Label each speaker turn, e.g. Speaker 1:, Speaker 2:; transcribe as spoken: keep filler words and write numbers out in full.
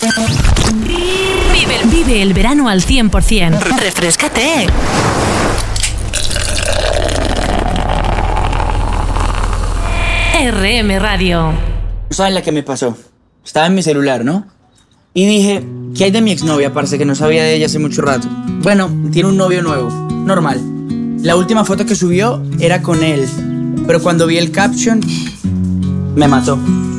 Speaker 1: Vive, vive el verano al cien por ciento. Refréscate. R M Radio.
Speaker 2: ¿Sabes la que me pasó? Estaba en mi celular, ¿no? Y dije, ¿qué hay de mi exnovia? Parece que no sabía de ella hace mucho rato. Bueno, tiene un novio nuevo, normal. La última foto que subió era con él, pero cuando vi el caption, me mató.